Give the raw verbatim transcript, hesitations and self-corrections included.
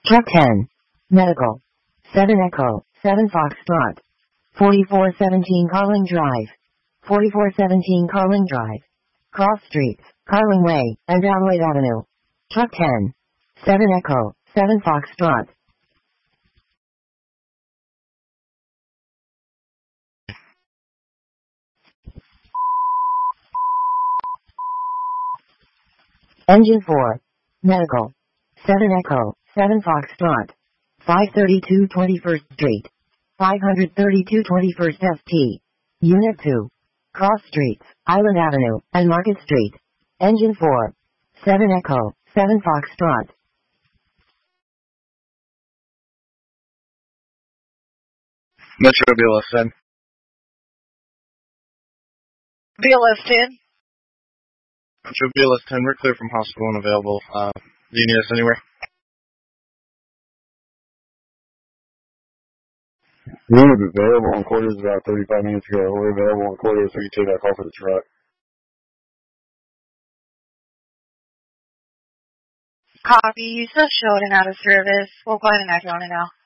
Truck ten. Medical. seven Echo, seven Foxtrot. forty-four seventeen Carling Drive. forty-four seventeen Carling Drive. Cross Streets, Carling Way, and Downway Avenue. Truck ten. seven Echo, seven Foxtrot. Engine four. Medical. seven Echo, seven Foxtrot. five thirty-two twenty-first Street. five thirty-two twenty-first F T. Unit two. Cross Streets, Island Avenue, and Market Street. Engine four. seven Echo, seven Foxtrot. Metro B L S ten. B L S ten. Metro B L S ten, we're clear from hospital and available. Uh, do you need us anywhere? We were available on quarters about thirty-five minutes ago. We're available on quarters, so you take that call for the truck. Copy. You still showed and out of service. We'll go ahead and act on it now.